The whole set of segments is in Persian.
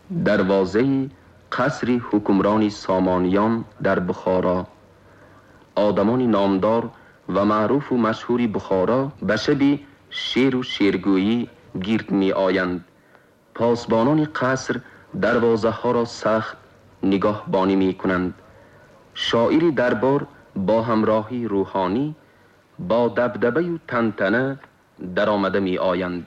دروازه قصر حکمران سامانیان در بخارا. آدمان نامدار و معروف و مشهور بخارا به شب شعر و شعرگویی گرد می آیند. پاسبانان قصر دروازه ها را سخت نگاهبانی می کنند. شاعر دربار با همراهی روحانی با دبدبه و تنتنه در آمده می آیند.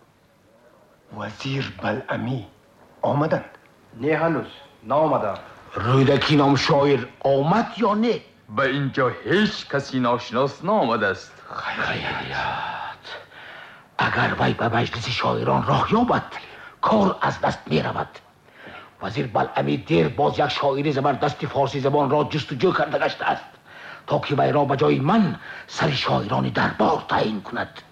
وزیر بلعمی آمدند؟ نه هنوز نآمدند. رودکی نام شاعر آمد یا نه؟ به اینجا هیچ کسی ناشناس نآمده است. خیریت. اگر وی به مجلس شاعران راه یابد کار از دست می رود. وزیر بلعمی دیر باز یک شاعر زبردست فارسی زبان را جستجو کرده گشته است تا که وی را به جای من سر شاعران دربار تعیین کند.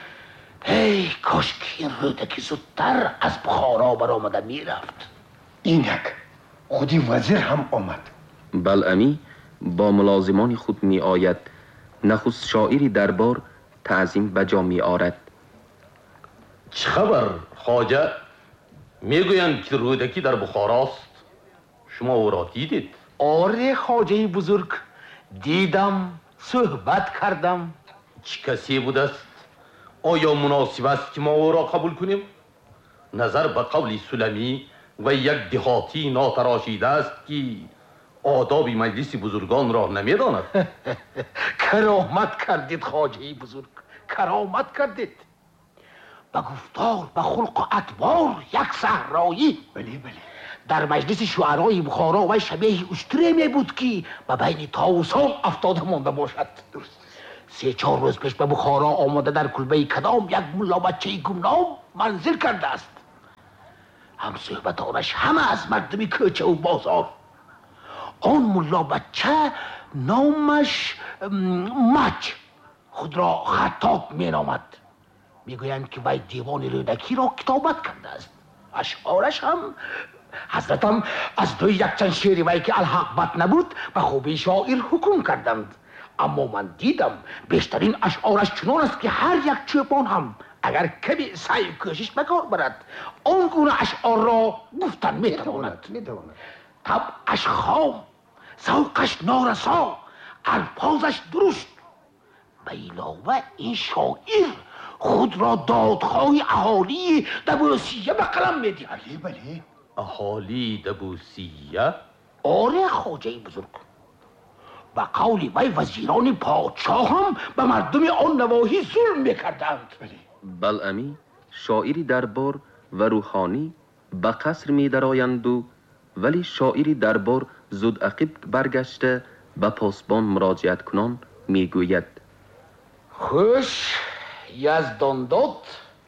ای کاش که این رودکی زودتر از بخارا برآمده می رفت. اینک خودی وزیر هم آمد. بلعمی با ملازمان خود می آید. نخست شاعر دربار تعظیم بجا می آرد. چه خبر خواجه؟ میگویند که رودکی در بخاراست. شما او را دیدید؟ آره خواجه بزرگ، دیدم، صحبت کردم. چه کسی بود است؟ آیا مناسب است که ما او را قبول کنیم؟ نظر به قول سلمی و یک دهاتی ناتراشیده است که آداب مجلس بزرگان را نمیداند. کرامت کردید خواجه بزرگ، کرامت کردید. به گفتار، به خلق و ادبار یک صحرایی. بله. در مجلس شعرای بخارا و شبیه اشتری می بود که به بین طاووسان افتاده مانده باشد. درست. 3-4 روز پیش به بخارا آمده در کلبه کدام یک ملا بچه گمنام منزل کرده است. هم صحبتانش همه از مردمی کوچه و بازار. آن ملا بچه نامش مچ خود را خطاب می نامد. میگویند که وی دیوان رودکی را کتابت کرده است. اشعارش هم حضرتم از دوی یک چند شعر وی که الحق بد نبود به خوبی شاعر حکم کردند. اما من دیدم بیشترین اشعارش چنان است که هر یک چوپان هم اگر کمی سعی و کوشش بکار برد آن گونه اشعار را گفتن میتواند. طبعش خام، ذوقش نارسا، الفاظش درست. به علاوه این شاعر خود را دادخواه اهالی دبوسیه به قلم میدهد. بله. اهالی دبوسیه؟ آره خواجه بزرگ. و قول وی وزیران پادشاه هم به مردم آن نواحی ظلم میکردند. بلعمی شاعری دربار و روحانی به قصر می درآیند و ولی شاعری دربار زود عقب برگشته به پاسبان مراجعت کنان می گوید: خوش یزدان داد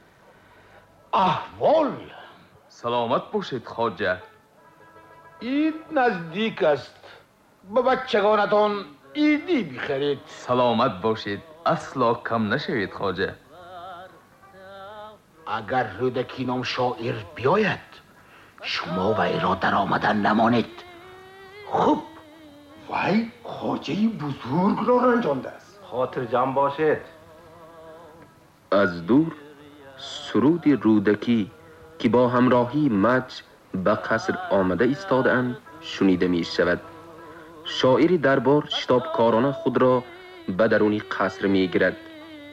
احوال. سلامت باشید خواجه. عید نزدیک است، به بچگانتان عیدی بخرید. سلامت باشید، اصلا کم نشوید خواجه. اگر رودکی نام شاعر بیاید شما وی را در آمدن نمانید. خوب. وی خواجه بزرگ را رنجانده است. خاطر جمع باشید. از دور سرود رودکی که با همراهی مچ به قصر آمده ایستاده‌اند شنیده می شود. شاعری دربار شتابکارانه خود را به درون قصر می گیرد.